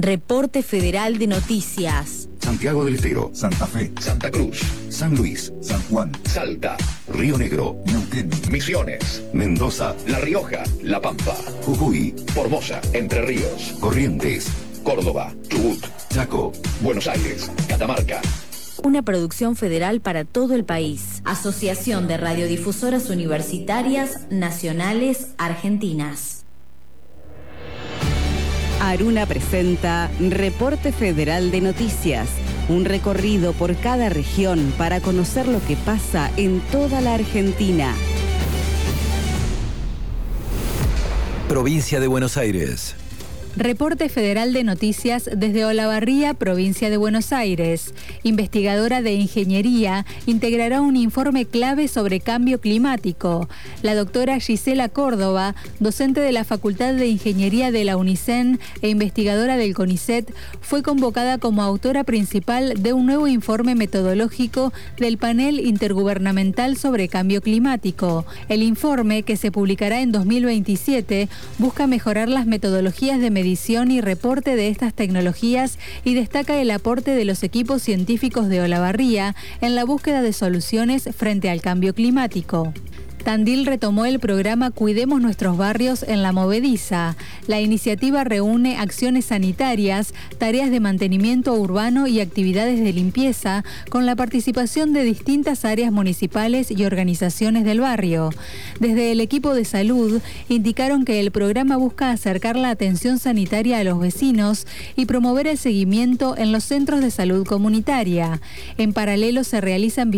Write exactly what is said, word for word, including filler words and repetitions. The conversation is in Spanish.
Reporte Federal de Noticias. Santiago del Estero, Santa Fe, Santa Cruz, San Luis, San Juan, Salta, Río Negro, Neuquén, Misiones, Mendoza, La Rioja, La Pampa, Jujuy, Formosa, Entre Ríos, Corrientes, Córdoba, Chubut, Chaco, Buenos Aires, Catamarca. Una producción federal para todo el país. Asociación de Radiodifusoras Universitarias Nacionales Argentinas. Aruna presenta Reporte Federal de Noticias, un recorrido por cada región para conocer lo que pasa en toda la Argentina. Provincia de Buenos Aires. Reporte Federal de Noticias desde Olavarría, provincia de Buenos Aires. Investigadora de Ingeniería integrará un informe clave sobre cambio climático. La doctora Gisela Córdoba, docente de la Facultad de Ingeniería de la UNICEN e investigadora del CONICET, fue convocada como autora principal de un nuevo informe metodológico del Panel Intergubernamental sobre Cambio Climático. El informe, que se publicará en dos mil veintisiete, busca mejorar las metodologías de medición medición y reporte de estas tecnologías y destaca el aporte de los equipos científicos de Olavarría en la búsqueda de soluciones frente al cambio climático. Tandil retomó el programa Cuidemos Nuestros Barrios en la Movediza. La iniciativa reúne acciones sanitarias, tareas de mantenimiento urbano y actividades de limpieza, con la participación de distintas áreas municipales y organizaciones del barrio. Desde el equipo de salud, indicaron que el programa busca acercar la atención sanitaria a los vecinos y promover el seguimiento en los centros de salud comunitaria. En paralelo, se realizan